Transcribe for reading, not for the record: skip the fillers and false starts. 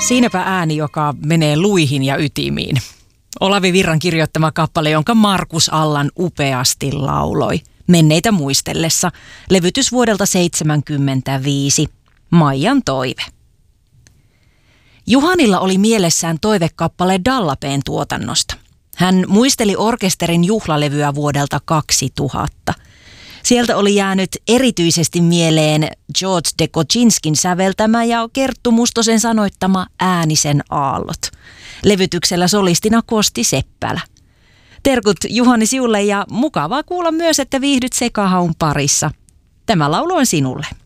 Siinäpä ääni, joka menee luihin ja ytimiin. Olavi Virran kirjoittama kappale, jonka Markus Allan upeasti lauloi menneitä muistellessa. Levytys vuodelta 1975. Maijan toive. Juhanilla oli mielessään toivekappale Dallapeen tuotannosta. Hän muisteli orkesterin juhlalevyä vuodelta 2000. Sieltä oli jäänyt erityisesti mieleen George de Kocinskin säveltämä ja Kerttu Mustosen sanoittama Äänisen aallot. Levytyksellä solistina Kosti Seppälä. Terkut Juhani sinulle ja mukavaa kuulla myös, että viihdyt Sekahaun parissa. Tämä laulu on sinulle.